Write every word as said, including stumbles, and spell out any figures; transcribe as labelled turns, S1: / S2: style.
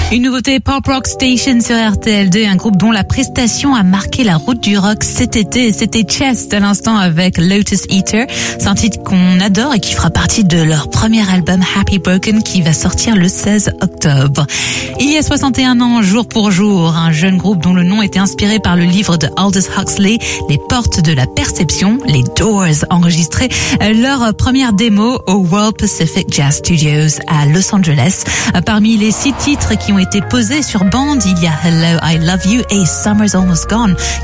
S1: Une nouveauté Pop Rock Station sur R T L deux, un groupe dont la prestation a marqué la route du rock cet été. C'était Chest à l'instant avec Lotus Eater. C'est un titre qu'on adore et qui fera partie de leur premier album Happy Broken qui va sortir le seize octobre. Il y a soixante et un ans, jour pour jour, un jeune groupe dont le nom était inspiré par le livre de Aldous Huxley, Les Portes de la Perception, les Doors, enregistré leur première démo au World Pacific Jazz Studios à Los Angeles. Parmi les six titres qui ont été posés sur bande, il y a Hello, I Love You et Summer's Almost Gone